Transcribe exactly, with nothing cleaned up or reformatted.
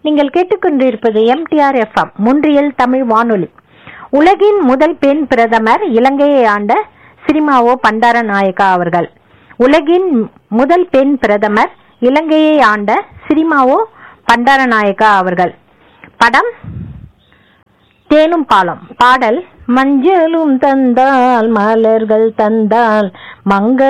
நீங்கள் கேட்டுக்கொண்டிருப்பது MTR FM முன்றியல் Tamil வானொலி. உலகின் முதல் பெண் பிரதமர் இலங்கையை ஆண்ட சிறிமாவோ பண்டாரநாயக்கா அவர்கள். உலகின் முதல் பெண் பிரதமர் இலங்கையை ஆண்ட சிறிமாவோ பண்டாரநாயக்கா அவர்கள். படம் தேனும் பாலம். பாடல் மஞ்சளும் தந்தால் மலர்கள் தந்தால் மங்க